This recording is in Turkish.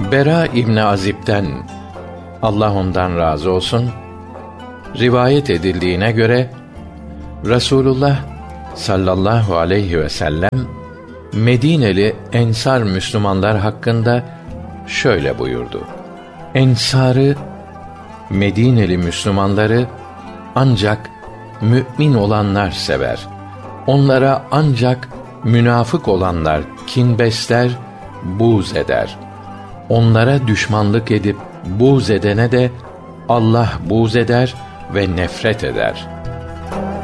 Bera İbni Azib'den, Allah ondan razı olsun, rivayet edildiğine göre Resulullah sallallahu aleyhi ve sellem Medineli ensar Müslümanlar hakkında şöyle buyurdu: Ensarı, Medineli Müslümanları ancak mü'min olanlar sever. Onlara ancak münafık olanlar kin besler, buğz eder. Onlara düşmanlık edip buğz edene de Allah buğz eder ve nefret eder.